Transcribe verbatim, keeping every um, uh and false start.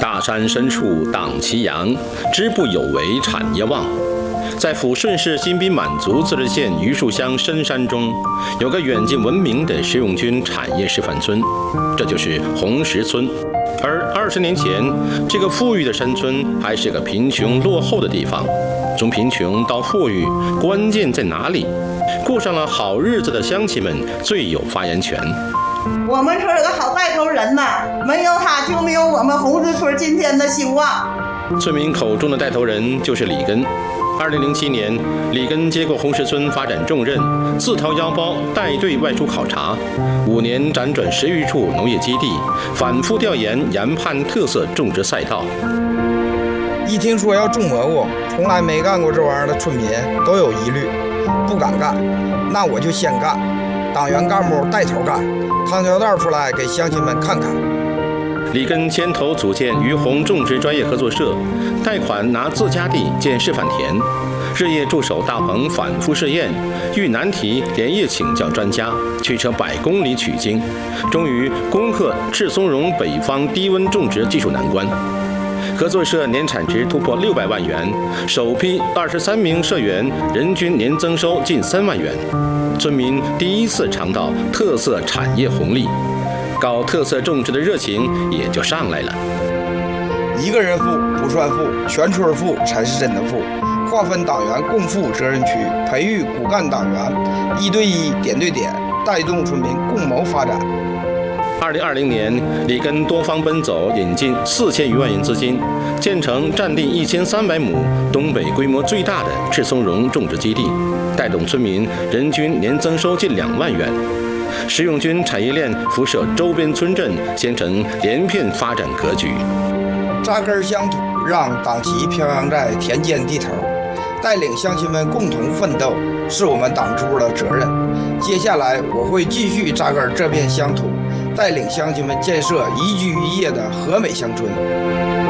大山深处党旗扬，织布有为产业旺。在抚顺市新宾满族自治县榆树乡深山中，有个远近闻名的实用军产业示范村，这就是红石村。而二十年前，这个富裕的山村还是个贫穷落后的地方。从贫穷到富裕，关键在哪里？过上了好日子的乡亲们最有发言权。 我们村有个好带头人呐，没有他就没有我们红石村今天的希望。 村民口中的带头人就是李根。二零零七年，李根接过红石村发展重任，自掏腰包带队外出考察，五年辗转十余处农业基地，反复调研研判特色种植赛道。 一听说要种蘑菇，从来没干过这玩意儿的村民都有疑虑，不敢干。那我就先干，党员干部带头干，趟条道出来给乡亲们看看。 李根牵头组建于红种植专业合作社，贷款拿自家地建示范田，日夜驻守大棚反复试验，遇难题连夜请教专家，驱车百公里取经，终于攻克赤松茸北方低温种植技术难关。合作社年产值突破六百万元，首批二十三名社员人均年增收近三万元，村民第一次尝到特色产业红利，搞特色种植的热情也就上来了。 一个人富不算富，全村富才是真的富。划分党员共富责任区，培育骨干党员，一对一、点对点，带动村民共谋发展。 二零二零年，李根多方奔走，引进四千余万元资金，建成占地一千三百亩、东北规模最大的赤松茸种植基地，带动村民人均年增收近两万元。实用军产业链辐射周边村镇，形成连片发展格局。 扎根乡土，让党旗飘扬在田间地头，带领乡亲们共同奋斗，是我们党支部的责任。接下来，我会继续扎根这片乡土，带领乡亲们建设宜居宜业的和美乡村。